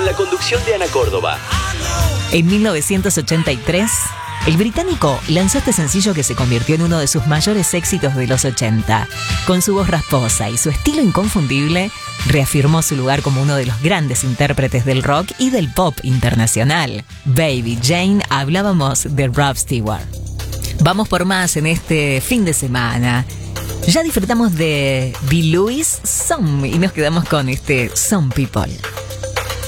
con la conducción de Ana Córdoba. En 1983, el británico lanzó este sencillo que se convirtió en uno de sus mayores éxitos de los 80. Con su voz rasposa y su estilo inconfundible, reafirmó su lugar como uno de los grandes intérpretes del rock y del pop internacional. Baby Jane, hablábamos de Rod Stewart. Vamos por más en este fin de semana. Ya disfrutamos de Bill Lewis, Some, y nos quedamos con este Some People.